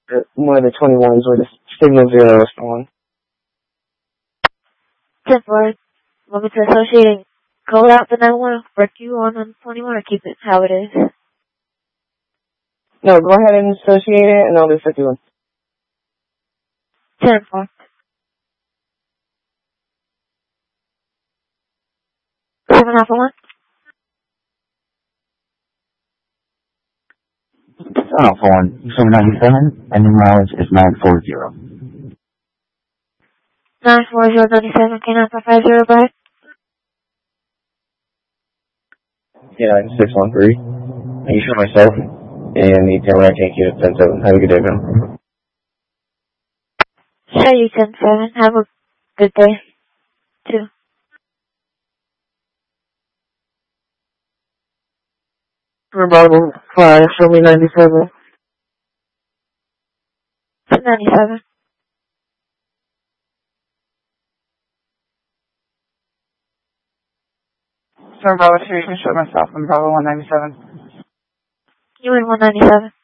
one of the 21s where the signal 0 was stolen. 10-4. Moving to associating. Call out the 911. Work you on 21 or keep it how it is. No, go ahead and associate it, and I'll do 51. 10-4. 7-1. 701, 797, and the mileage is 940. 94097, K9550 back. Yeah, 613. You show myself, and the camera I can't keep it 10-7. Have a good day, man. Show you 10-7. Have a good day, too. Bravo 5, show me 97. 97. Bravo 2, you can show myself in Bravo 197. You in 197.